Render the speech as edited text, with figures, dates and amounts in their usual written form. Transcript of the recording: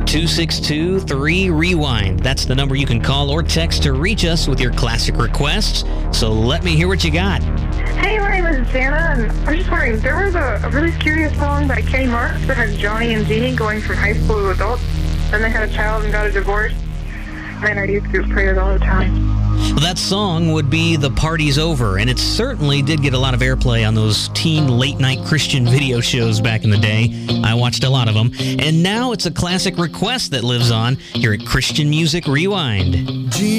402-262-3REWIND. That's the number you can call or text to reach us with your classic requests. So let me hear what you got. Hey, my name is Jana, and I'm just wondering, there was a really curious song by Kenny Marks that had Johnny and Jeannie going from high school to adults. Then they had a child and got a divorce. Man, I used to do prayers all the time. Well, that song would be The Party's Over, and it certainly did get a lot of airplay on those teen late-night Christian video shows back in the day. I watched a lot of them, and now it's a classic request that lives on here at Christian Music Rewind.